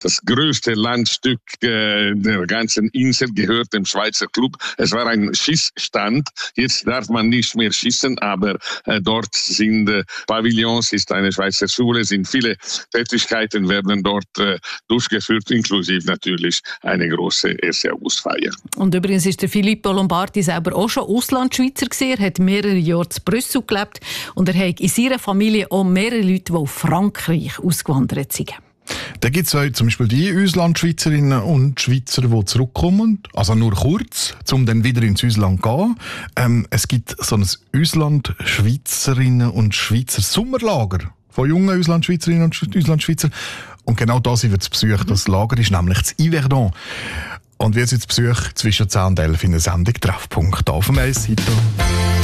Das größte Landstück der ganzen Insel gehört dem Schweizer Club. Es war ein Schießstand. Jetzt darf man nicht mehr schießen, aber dort sind Pavillons, ist eine Schweizer Schule, sind viele Tätigkeiten werden dort durchgeführt, inklusive natürlich eine große 1. Augustfeier. Und übrigens ist der Filippo Lombardi selber auch schon Auslandschweizer gewesen. Er hat mehrere Jahre in Brüssel gelebt und er hat in seiner Familie auch mehrere Leute, die auf Frankreich ausgewandert sind. Da gibt es zum Beispiel die Auslandschweizerinnen und Schweizer, die zurückkommen, also nur kurz, um dann wieder ins Ausland zu gehen. Es gibt so ein Auslandschweizerinnen und Schweizer Sommerlager von jungen Auslandschweizerinnen und Auslandschweizer. Und genau da wird es besucht. Das Lager ist nämlich das Yverdon. Und wir sind zu Besuch zwischen 10 und 11 in der Sendung Treffpunkt auf dem 1.